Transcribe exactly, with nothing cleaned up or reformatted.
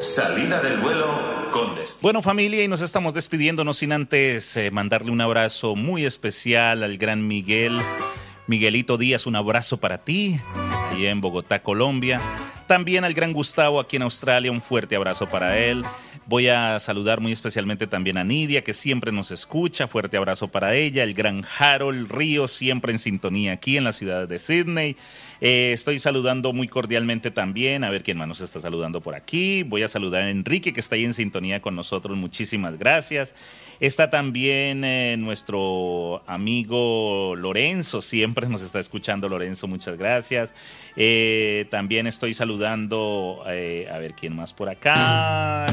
Salida del vuelo con destino. Bueno, familia, y nos estamos despidiendo, no sin antes eh, mandarle un abrazo muy especial al gran Miguel. Miguelito Díaz, un abrazo para ti, allá en Bogotá, Colombia. También al gran Gustavo aquí en Australia, un fuerte abrazo para él. Voy a saludar muy especialmente también a Nidia, que siempre nos escucha, fuerte abrazo para ella. El gran Harold Ríos, siempre en sintonía aquí en la ciudad de Sydney. Eh, estoy saludando muy cordialmente también, a ver quién más nos está saludando por aquí. Voy a saludar a Enrique, que está ahí en sintonía con nosotros, muchísimas gracias. Está también eh, nuestro amigo Lorenzo, siempre nos está escuchando Lorenzo, muchas gracias. Eh, también estoy saludando, eh, a ver quién más por acá.